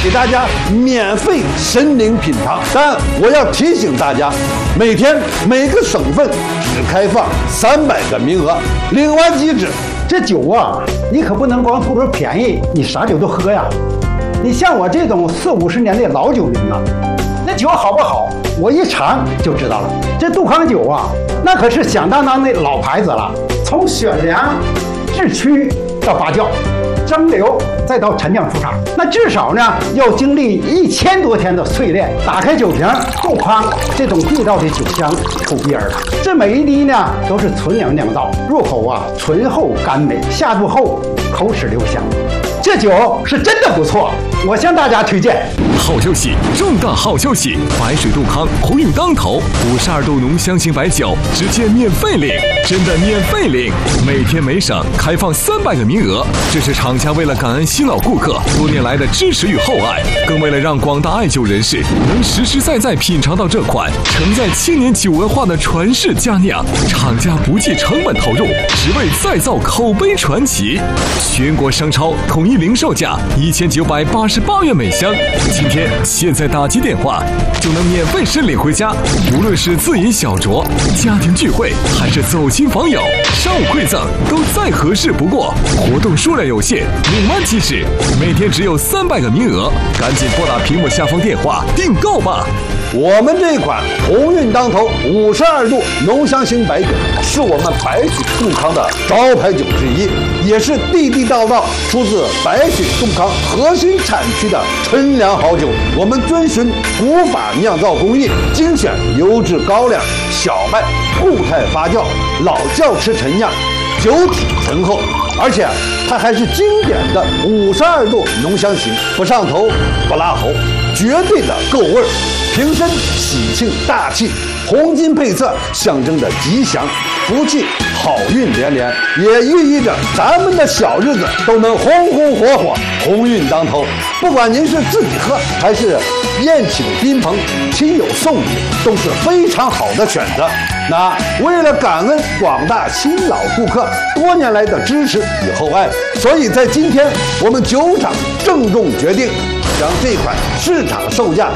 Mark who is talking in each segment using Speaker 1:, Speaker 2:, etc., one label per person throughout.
Speaker 1: 给大家免费申领品尝。但我要提醒大家，每天每个省份只开放300个名额。另外机制，
Speaker 2: 这酒啊，你可不能光图着便宜，你啥酒都喝呀。你像我这种40、50年的老酒民啊，那酒好不好，我一尝就知道了。这杜康酒啊，那可是响当当的老牌子了。从选粮、制曲到发酵、蒸馏，再到陈酿出厂，那至少呢要经历1000多天的淬炼。打开酒瓶，杜康这种地道的酒香扑鼻而来。这每一滴呢都是纯粮酿造，入口啊醇厚甘美，下肚后口齿留香。这酒是真的不错，我向大家推荐。
Speaker 3: 好消息，重大好消息！白水杜康鸿运当头，52度浓香型白酒直接免费领，真的免费领！每天每省开放300个名额，这是厂家为了感恩新老顾客多年来的支持与厚爱，更为了让广大爱酒人士能实实在在品尝到这款承载千年酒文化的传世佳酿，厂家不计成本投入，只为再造口碑传奇。全国商超统一零售价1988元每箱，今天现在打击电话就能免费申领回家。无论是自饮小酌、家庭聚会，还是走亲访友、商务馈赠，都再合适不过。活动数量有限，领完即止，每天只有300个名额，赶紧拨打屏幕下方电话订购吧。
Speaker 1: 我们这款鸿运当头52度浓香型白酒是我们白水杜康的招牌酒之一，也是地地道道出自白水杜康核心产区的纯粮好酒。我们遵循古法酿造工艺，精选优质高粱、小麦固态发酵，老窖池陈酿，酒体醇厚，而且它还是经典的52度浓香型，不上头不辣喉，绝对的够味儿。瓶身喜庆大气，红金配色象征着吉祥、福气、好运连连，也寓意着咱们的小日子都能红红火火、鸿运当头。不管您是自己喝还是宴请宾朋、亲友送礼，都是非常好的选择。那为了感恩广大新老顾客多年来的支持与厚爱，所以在今天我们酒厂郑重决定，将这款市场售价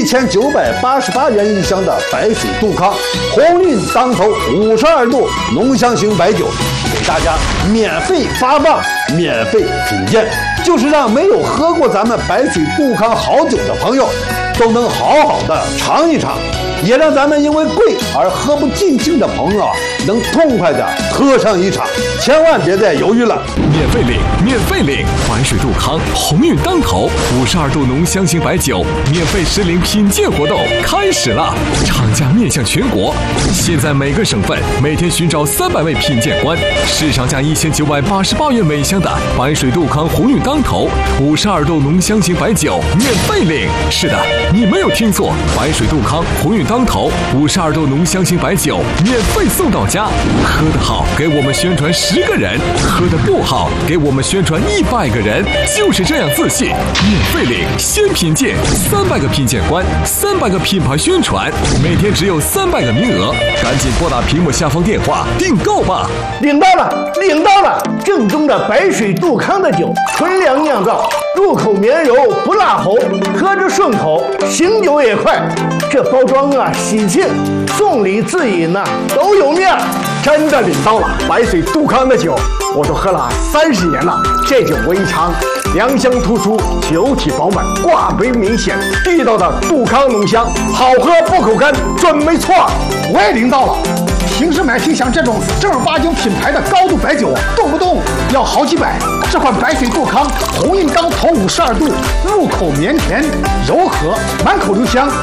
Speaker 1: 1988元一箱的白水杜康鸿运当头52度浓香型白酒给大家免费发放、免费品鉴，就是让没有喝过咱们白水杜康好酒的朋友都能好好的尝一尝，也让咱们因为贵而喝不尽兴的朋友能痛快的喝上一场。千万别再犹豫了，
Speaker 3: 免费领，免费领！白水杜康鸿运当头52度浓香型白酒免费申领品鉴活动开始了，厂家面向全国，现在每个省份每天寻找300位品鉴官，市场价1988元每箱的白水杜康鸿运当头52度浓香型白酒免费领。是的，你没有听错，白水杜康鸿运当头52度浓香型白酒免费送到家。喝得好，给我们宣传10个人；喝得不好，给我们宣传100个人。就是这样自信，免费领，先品鉴，300个品鉴官，300个品牌宣传，每天只有300个名额，赶紧拨打屏幕下方电话订购吧。
Speaker 4: 领到了，领到了！正宗的白水杜康的酒，纯粮酿造，入口绵柔不辣喉，喝着顺口，醒酒也快。这包装啊喜庆，送礼自饮呐都有面儿。
Speaker 5: 真的领到了白水杜康的酒，我都喝了30年了。这酒我一尝，粮香突出，酒体饱满，挂杯明显，地道的杜康浓香，好喝不口干，准没错。
Speaker 2: 我也领到了。平时买听像这种正儿八经品牌的高度白酒啊，动不动要好几百。这款白水杜康鸿运当头52度，入口绵甜柔和，满口留香。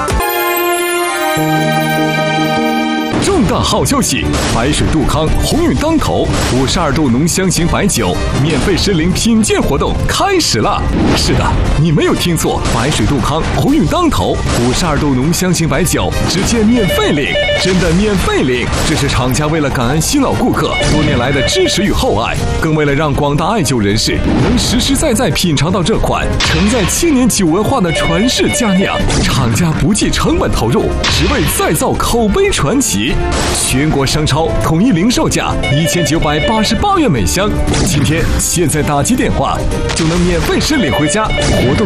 Speaker 3: 重大好消息！白水杜康鸿运当头52度浓香型白酒免费申领品鉴活动开始了。是的，你没有听错，白水杜康鸿运当头52度浓香型白酒直接免费领，真的免费领！这是厂家为了感恩新老顾客多年来的支持与厚爱，更为了让广大爱酒人士能实实在在品尝到这款承载千年酒文化的传世佳酿，厂家不计成本投入，只为再造口碑传奇。全国商超统一零售价1988元每箱，今天现在打击电话就能免费申领回家。活动